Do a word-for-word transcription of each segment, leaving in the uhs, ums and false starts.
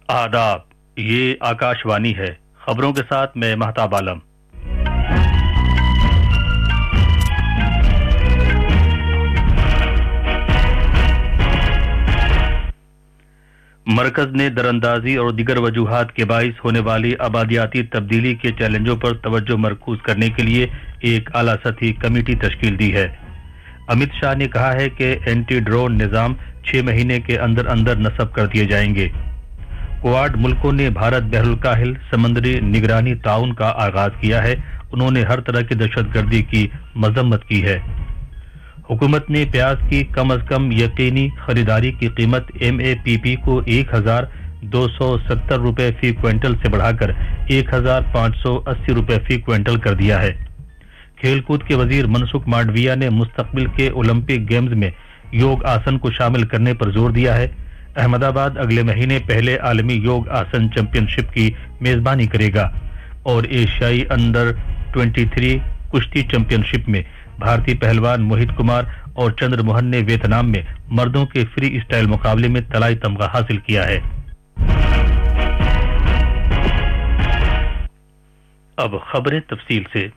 आदाब, ये आकाशवाणी है। खबरों के साथ मैं महताब आलम। मरकज ने दरअंदाजी और दीगर वजूहात के बाइस होने वाली आबादियाती तब्दीली के चैलेंजों पर तवज्जो मरकूज करने के लिए एक आला सतही कमेटी तश्कील दी है। अमित शाह ने कहा है कि एंटी ड्रोन निज़ाम छह महीने के अंदर अंदर नस्ब कर दिए जाएंगे। क्वाड मुल्कों ने भारत बहरुल समंदरी निगरानी ताउन का आगाज किया है। उन्होंने हर तरह की दहशतगर्दी की मजम्मत की है। हुकूमत ने प्याज की कम अज कम यकीनी खरीदारी की कीमत एम ए पी पी को एक हजार दो सौ सत्तर रुपए फी क्विंटल से बढ़ाकर एक हजार पाँच सौ अस्सी रुपए फी क्विंटल कर दिया है। खेलकूद के वजीर मनसुख मांडविया ने मुस्तकबिल के ओलंपिक गेम्स में योग आसन को शामिल करने पर जोर दिया है। अहमदाबाद अगले महीने पहले आलमी योग आसन चैंपियनशिप की मेजबानी करेगा और एशियाई अंडर तेईस कुश्ती चैंपियनशिप में भारतीय पहलवान मोहित कुमार और चंद्र मोहन ने वियतनाम में मर्दों के फ्री स्टाइल मुकाबले में तलाई तमगा हासिल किया है। अब खबरें तफसील से।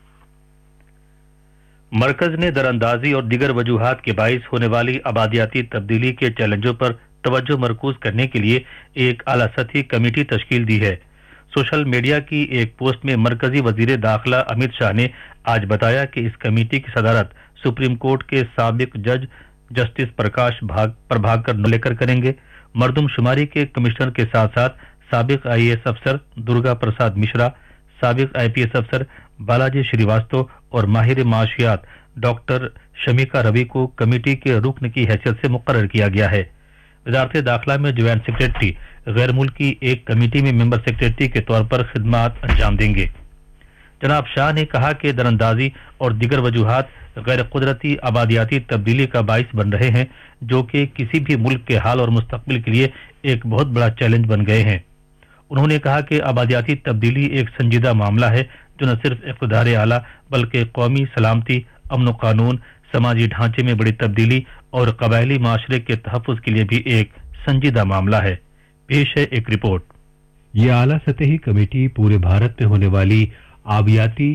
मरकज ने दरअंदाजी और दीगर वजूहात के बाइस होने वाली आबादियाती तब्दीली के चैलेंजों पर तवज्जो मरकूज करने के लिए एक आला सतही कमेटी तश्कील दी है। सोशल मीडिया की एक पोस्ट में मरकजी वजीर दाखिला अमित शाह ने आज बताया कि इस कमेटी की सदारत सुप्रीम कोर्ट के साबिक जज जस्टिस प्रकाश भाग प्रभाकर लेकर करेंगे। मर्दमशुमारी के कमिश्नर के साथ साथ साबिक आई ए एस अफसर दुर्गा प्रसाद मिश्रा, साबिक आई पी एस अफसर बालाजी श्रीवास्तव और माहिर माशियात डॉक्टर शमिका रवि को कमेटी के रुकन की हैसियत से मुकर्रर किया गया है। वजारत दाखिला में ज्वाइंट सेक्रेटरी गैर मुल्की एक कमेटी में मेंबर सेक्रेटरी के तौर पर खिदमात अंजाम देंगे। जनाब शाह ने कहा कि दरअंदाजी और दीगर वजूहात गैर कुदरती आबादियाती तब्दीली का बाइस बन रहे हैं, जो कि किसी भी मुल्क के हाल और मुस्तकबिल के लिए एक बहुत बड़ा चैलेंज बन गए हैं। उन्होंने कहा कि आबादियाती तब्दीली एक संजीदा मामला है जो न सिर्फ इक़्तिदार आला बल्कि कौमी सलामती, अमन कानून, समाजी ढांचे में बड़ी तब्दीली और कबायली माशरे के तहफ़्फ़ुज़ के लिए भी एक संजीदा मामला है। पेश है एक रिपोर्ट। ये आला सतही कमेटी पूरे भारत में होने वाली आबियाती